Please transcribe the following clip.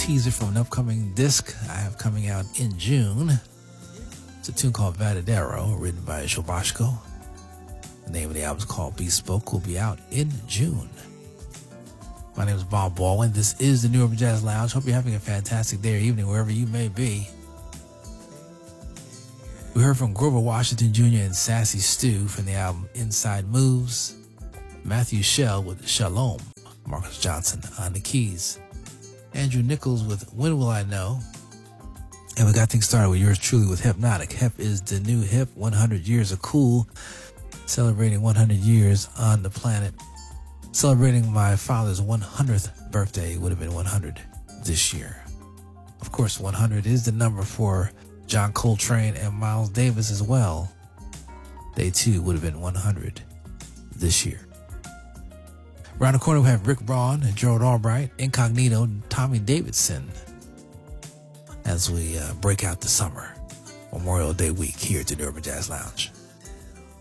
teaser from an upcoming disc I have coming out in June. It's a tune called Verdadero, written by Shobashko. The name of the album is called Bespoke, will be out in June. My name is Bob Baldwin. This is the New Urban Jazz Lounge. Hope you're having a fantastic day or evening wherever you may be. We heard from Grover Washington Jr. and Sassy Stew from the album Inside Moves. Matthew Shell with Shalom. Marcus Johnson on the keys. Andrew Nichols with When Will I Know? And we got things started with yours truly with Hypnotic. Hep is the new hip. 100 years of cool. Celebrating 100 years on the planet. Celebrating my father's 100th birthday. Would have been 100 this year. Of course, 100 is the number for John Coltrane and Miles Davis as well. They too would have been 100 this year. Around the corner we have Rick Braun and Gerald Albright, Incognito, and Tommy Davidson as we break out the summer, Memorial Day week here at the New Urban Jazz Lounge.